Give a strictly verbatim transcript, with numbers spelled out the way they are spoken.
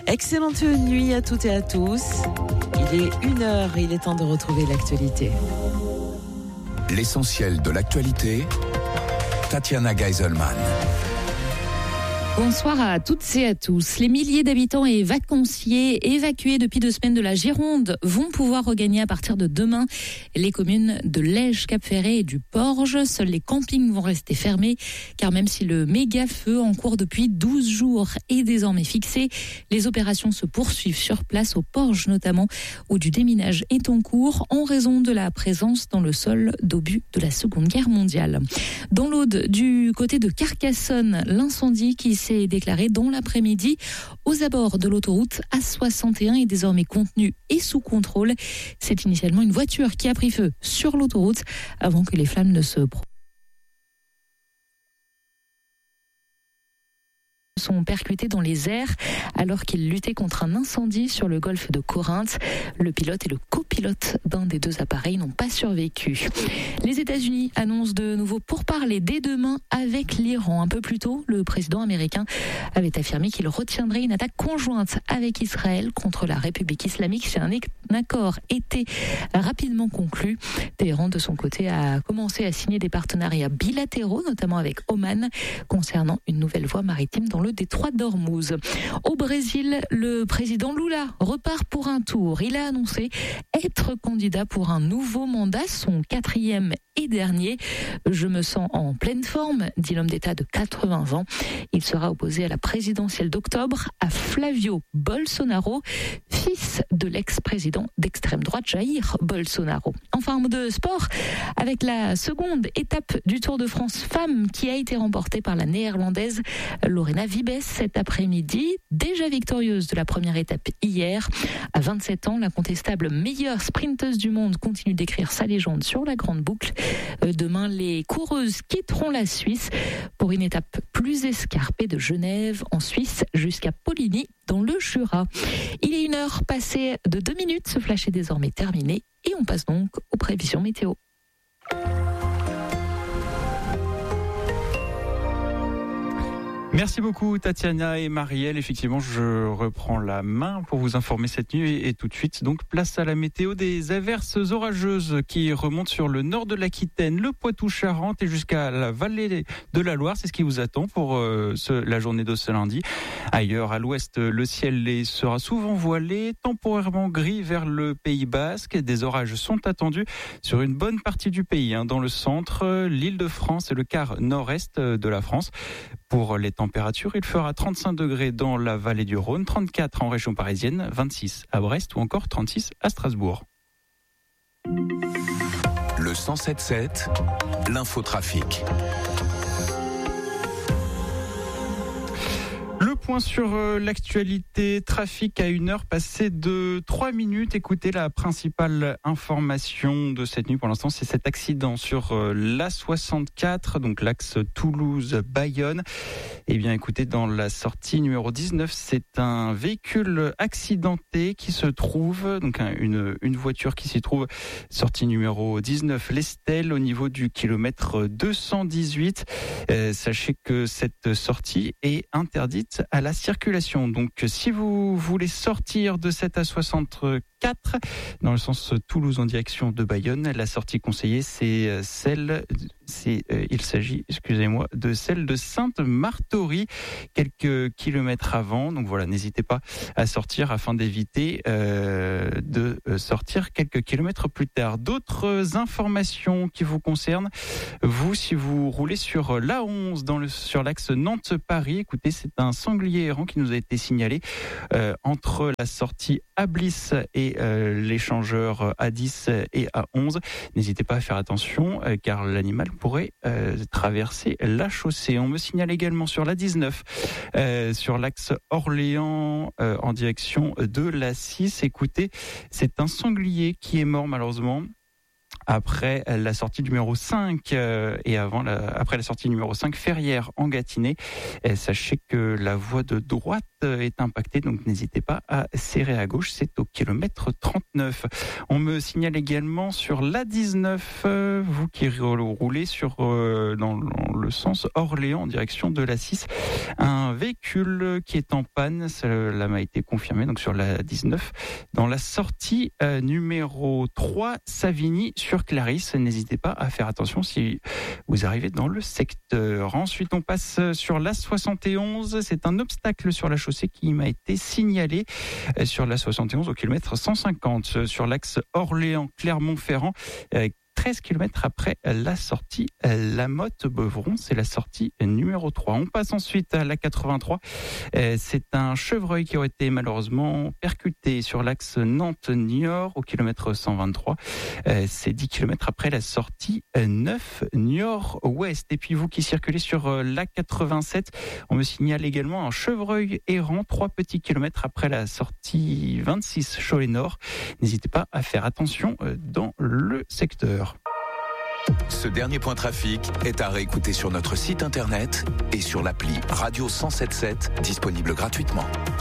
Excellente nuit à toutes et à tous. Il est une heure et il est temps de retrouver l'actualité. L'essentiel de l'actualité, Tatiana Geiselman. Bonsoir à toutes et à tous. Les milliers d'habitants et vacanciers évacués depuis deux semaines de la Gironde vont pouvoir regagner à partir de demain les communes de Lège, Cap-Ferré et du Porge. Seuls les campings vont rester fermés car même si le méga feu en cours depuis douze jours est désormais fixé, les opérations se poursuivent sur place au Porge notamment où du déminage est en cours en raison de la présence dans le sol d'obus de la Seconde Guerre mondiale. Dans l'Aude, du côté de Carcassonne, l'incendie qui s'est déclaré dans l'après-midi aux abords de l'autoroute A soixante et un est désormais contenu et sous contrôle. C'est initialement une voiture qui a pris feu sur l'autoroute avant que les flammes ne se sont percutés dans les airs alors qu'ils luttaient contre un incendie sur le golfe de Corinthe. Le pilote et le copilote d'un des deux appareils n'ont pas survécu. Les États-Unis annoncent de nouveau pourparlers dès demain avec l'Iran. Un peu plus tôt, le président américain avait affirmé qu'il retiendrait une attaque conjointe avec Israël contre la République islamique si un accord était rapidement conclu. Téhéran, de son côté, a commencé à signer des partenariats bilatéraux, notamment avec Oman, concernant une nouvelle voie maritime dans le détroit d'Ormuz. Au Brésil, le président Lula repart pour un tour. Il a annoncé être candidat pour un nouveau mandat, son quatrième et dernier. Je me sens en pleine forme, dit l'homme d'État de quatre-vingts ans. Il sera opposé à la présidentielle d'octobre à Flavio Bolsonaro, fils de l'ex-président d'extrême droite Jair Bolsonaro. Enfin, un mot de sport avec la seconde étape du Tour de France femmes qui a été remportée par la néerlandaise Lorena Wiebes cet après-midi, déjà victorieuse de la première étape hier. À vingt-sept ans, l'incontestable meilleure sprinteuse du monde continue d'écrire sa légende sur la grande boucle. Demain, les coureuses quitteront la Suisse pour une étape plus escarpée de Genève en Suisse jusqu'à Poligny dans le Jura. Il est une heure passée de deux minutes, ce flash est désormais terminé et on passe donc aux prévisions météo. Merci beaucoup Tatiana et Marielle. Effectivement, je reprends la main pour vous informer cette nuit et, et tout de suite, donc place à la météo. Des averses orageuses qui remontent sur le nord de l'Aquitaine, le Poitou-Charentes et jusqu'à la vallée de la Loire. C'est ce qui vous attend pour euh, ce, la journée de ce lundi. Ailleurs, à l'ouest, le ciel sera souvent voilé, temporairement gris vers le Pays Basque. Des orages sont attendus sur une bonne partie du pays, hein, dans le centre, l'Île-de-France et le quart nord-est de la France. Pour les températures, il fera trente-cinq degrés dans la vallée du Rhône, trente-quatre en région parisienne, vingt-six à Brest ou encore trente-six à Strasbourg. Le cent sept sept, l'infotrafic. Le point sur euh, l'actualité, trafic à une heure passée de trois minutes. Écoutez, la principale information de cette nuit pour l'instant, c'est cet accident sur euh, l'A soixante-quatre, donc l'axe Toulouse-Bayonne. Eh bien, écoutez, dans la sortie numéro dix-neuf, c'est un véhicule accidenté qui se trouve, donc un, une, une voiture qui s'y trouve, sortie numéro dix-neuf, l'Estelle, au niveau du kilomètre deux cent dix-huit. Euh, sachez que cette sortie est interdite à la circulation. Donc, si vous voulez sortir de cette A soixante-quatre dans le sens Toulouse en direction de Bayonne, la sortie conseillée, c'est celle, c'est, euh, il s'agit, excusez-moi, de celle de Sainte-Marthory, quelques kilomètres avant. Donc voilà, n'hésitez pas à sortir afin d'éviter euh, de sortir quelques kilomètres plus tard. D'autres informations qui vous concernent, vous, si vous roulez sur l'A onze dans le, sur l'axe Nantes-Paris, écoutez, c'est un sanglier errant qui nous a été signalé euh, entre la sortie Ablis et euh, l'échangeur A dix et A onze. N'hésitez pas à faire attention euh, car l'animal pourrait euh, traverser la chaussée. On me signale également sur l'A dix-neuf, euh, sur l'axe Orléans euh, en direction de l'A six. Écoutez, c'est un sanglier qui est mort malheureusement après la sortie numéro cinq euh, et avant la, après la sortie numéro cinq, Ferrières en Gâtinais. Et sachez que la voie de droite est impactée, donc n'hésitez pas à serrer à gauche, c'est au kilomètre trente-neuf. On me signale également sur l'A dix-neuf, euh, vous qui roulez sur, euh, dans le sens Orléans en direction de l'A six, un véhicule qui est en panne, cela m'a été confirmé, donc sur l'A dix-neuf, dans la sortie euh, numéro trois, Savigny sur Clarisse. N'hésitez pas à faire attention si vous arrivez dans le secteur. Ensuite, on passe sur l'A soixante et onze, c'est un obstacle sur la chaussée qui m'a été signalé sur l'A soixante et onze au kilomètre cent cinquante sur l'axe Orléans-Clermont-Ferrand. treize kilomètres après la sortie Lamotte-Beuvron, c'est la sortie numéro trois. On passe ensuite à l'A quatre-vingt-trois. C'est un chevreuil qui aurait été malheureusement percuté sur l'axe Nantes-Niort au kilomètre cent vingt-trois. C'est dix kilomètres après la sortie neuf Niort-Ouest. Et puis vous qui circulez sur l'A quatre-vingt-sept, on me signale également un chevreuil errant, trois petits kilomètres après la sortie vingt-six Cholet-Nord. N'hésitez pas à faire attention dans le secteur. Ce dernier point trafic est à réécouter sur notre site internet et sur l'appli Radio cent soixante-dix-sept, disponible gratuitement.